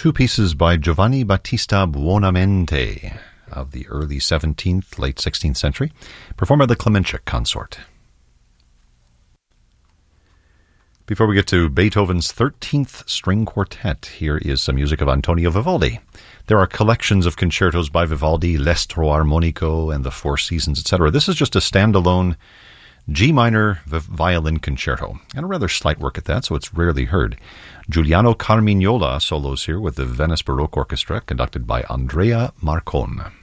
two pieces by Giovanni Battista Buonamente of the early 17th, late 16th century, performed by the Klemenchik Consort. Before we get to Beethoven's 13th String Quartet, here is some music of Antonio Vivaldi. There are collections of concertos by Vivaldi, L'Estro Armonico and the Four Seasons, etc. This is just a standalone G minor violin concerto, and a rather slight work at that, so it's rarely heard. Giuliano Carmignola solos here with the Venice Baroque Orchestra, conducted by Andrea Marcon.